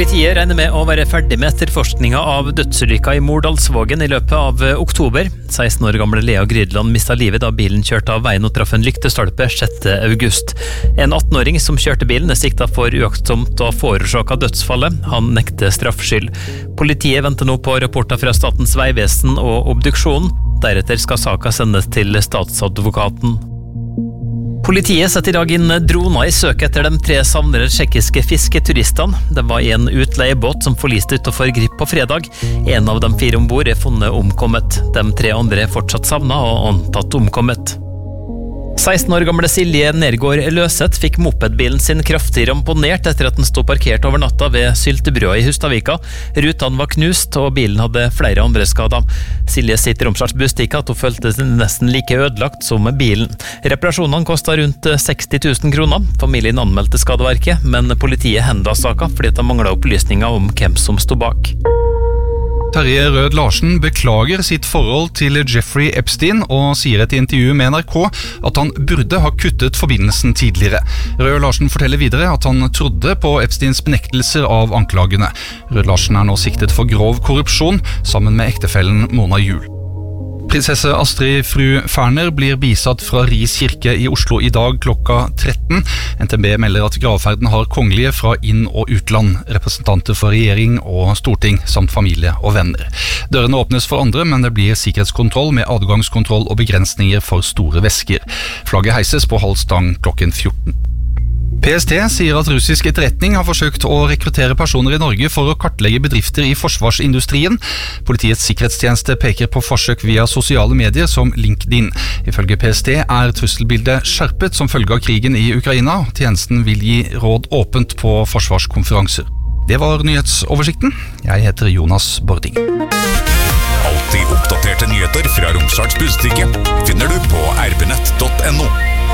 Politiet regner med å være ferdig med etterforskningen av dødsulykka i Mordalsvågen i løpet av oktober. 16 år gamle Lea Grydland mistet livet da bilen kjørte av veien og traff en lyktestolpe 6. august. En 18-åring som kjørte bilen siktet for uaktsomt å forårsake dødsfallet. Han nekter straffskyld. Politiet venter nå på rapporter fra Statens vegvesen og obduksjonen. Deretter skal saken sendes til statsadvokaten. Politiet setter i dag inn droner i søk etter de 3 savnede tsjekkiske fisketuristene. Det var en utleiebåt som forliste utenfor Grip på fredag. En av de 4 ombord funnet omkommet. De 3 andre fortsatt savnet og antatt omkommet. 16 år gamle Silje Nergård Løseth fikk mopedbilen sin kraftig ramponert etter at den stod parkert over natta ved Syltebrua i Hustadvika. Rutene var knust, og bilen hadde flere andre skader. Silje sitter Romsdals Bustikk at hun følte seg nesten like ødelagt som bilen. Reparasjonene kostet rundt 60 000 kroner. Familien anmeldte skadeverket, men politiet hendet saken fordi de manglet opplysninger om hvem som stod bak. Terje Rød Larsen beklager sitt forhold til Jeffrey Epstein og sier et intervju med NRK at han burde ha kuttet forbindelsen tidligere. Rød Larsen forteller videre at han trodde på Epsteins benektelser av anklagene. Rød Larsen er nå siktet for grov korrupsjon sammen med ektefellen Mona Juel. Prinsesse Astrid fru Ferner blir bisatt fra Ris kirke i Oslo i dag klokka 13. NTB melder at gravferden har kongelige fra inn- og utland, representanter for regjering og storting, samt familie og venner. Dørene åpnes for andre, men det blir sikkerhetskontroll med adgangskontroll og begrensninger for store vesker. Flagget heises på halv stang klokken 14. PST sier at russisk etterretning har forsøkt å rekruttere personer i Norge for å kartlegge bedrifter i forsvarsindustrien. Politiets sikkerhetstjeneste peker på forsøk via sosiale medier som LinkedIn. Ifølge PST er trusselbildet skjerpet som følge av krigen i Ukraina. Tjenesten vil gi råd åpent på forsvarskonferanser. Det var nyhetsoversikten. Jeg heter Jonas Bording. Alltid oppdaterte nyheter fra Romsdals Bustikk finner du på rpnett.no.